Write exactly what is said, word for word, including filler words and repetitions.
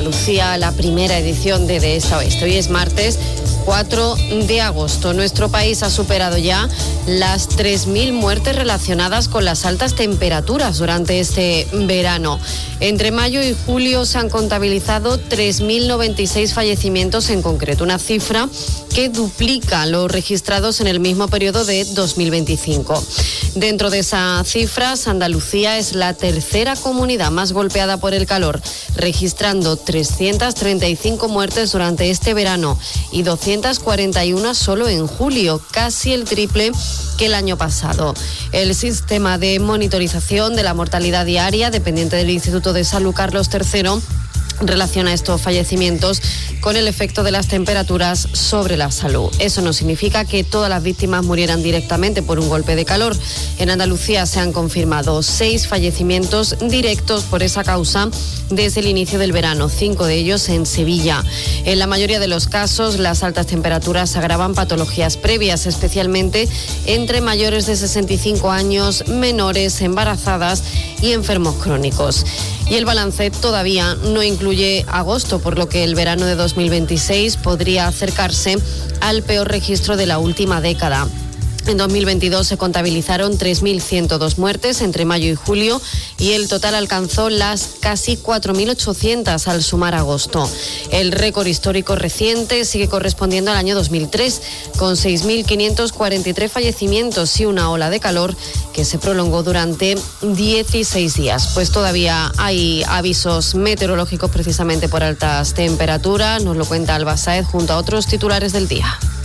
Andalucía la primera edición de De Este a Oeste. Hoy es martes cuatro de agosto. Nuestro país ha superado ya las tres mil muertes relacionadas con las altas temperaturas durante este verano. Entre mayo y julio se han contabilizado tres mil noventa y seis fallecimientos en concreto, una cifra que duplica los registrados en el mismo periodo de dos mil veinticinco. Dentro de esas cifras, Andalucía es la tercera comunidad más golpeada por el calor, registrando trescientas treinta y cinco muertes durante este verano y doscientas cuarenta y uno solo en julio, casi el triple que el año pasado. El sistema de monitorización de la mortalidad diaria, dependiente del Instituto de Salud Carlos tercero, relaciona estos fallecimientos con el efecto de las temperaturas sobre la salud. Eso no significa que todas las víctimas murieran directamente por un golpe de calor. En Andalucía se han confirmado seis fallecimientos directos por esa causa desde el inicio del verano, cinco de ellos en Sevilla. En la mayoría de los casos, las altas temperaturas agravan patologías previas, especialmente entre mayores de sesenta y cinco años, menores, embarazadas y enfermos crónicos. Y el balance todavía no incluye agosto, por lo que el verano de dos mil veintiséis podría acercarse al peor registro de la última década. En dos mil veintidós se contabilizaron tres mil ciento dos muertes entre mayo y julio y el total alcanzó las casi cuatro mil ochocientas al sumar agosto. El récord histórico reciente sigue correspondiendo al año dos mil tres, con seis mil quinientos cuarenta y tres fallecimientos y una ola de calor que se prolongó durante dieciséis días. Pues todavía hay avisos meteorológicos precisamente por altas temperaturas, nos lo cuenta Alba Sáez junto a otros titulares del día.